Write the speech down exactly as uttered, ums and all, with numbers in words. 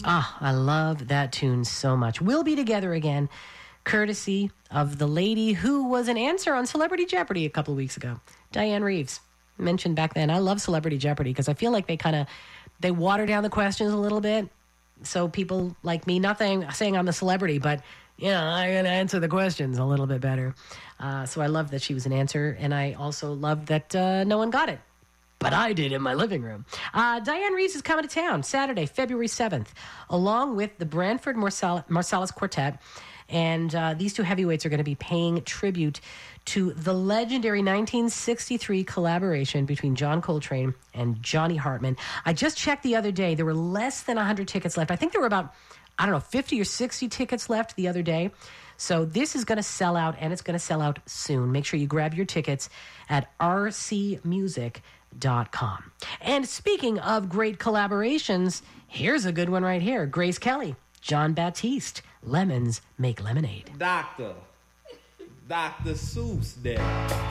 Ah, I love that tune so much. We'll be together again, courtesy of the lady who was an answer on Celebrity Jeopardy a couple of weeks ago, Diane Reeves. Mentioned back then. I love Celebrity Jeopardy because I feel like they kind of they water down the questions a little bit. So people like me, not saying, saying I'm a celebrity, but you know, I can answer the questions a little bit better. Uh, so I love that she was an answer, and I also love that uh, no one got it. But I did in my living room. Uh, Diane Reeves is coming to town Saturday, February seventh, along with the Branford Marsal- Marsalis Quartet. And uh, these two heavyweights are going to be paying tribute to the legendary nineteen sixty-three collaboration between John Coltrane and Johnny Hartman. I just checked the other day. There were less than one hundred tickets left. I think there were about, I don't know, fifty or sixty tickets left the other day. So this is going to sell out, and it's going to sell out soon. Make sure you grab your tickets at r c music dot com. And speaking of great collaborations, here's a good one right here. Grace Kelly, John Baptiste, Lemons Make Lemonade. Doctor, Doctor Seuss there.